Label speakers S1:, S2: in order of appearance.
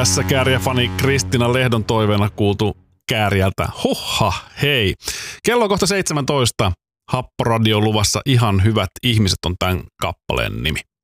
S1: Tässä kääriäfani Kristiina Lehdon toiveena kuultu Kääriältä. Hoha, hei. Kello on kohta 17. Happoradio luvassa Ihan hyvät ihmiset on tämän kappaleen nimi.